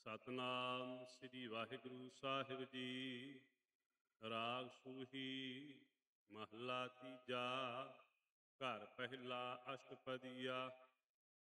ਸਤਨਾਮ ਸ੍ਰੀ ਵਾਹਿਗੁਰੂ ਸਾਹਿਬ ਜੀ। ਰਾਗ ਸੂਹੀ ਮਹੱਲਾ ਤੀਜਾ। ਘਰ ਪਹਿਲਾ ਅਸ਼ਟਪਦੀਆ।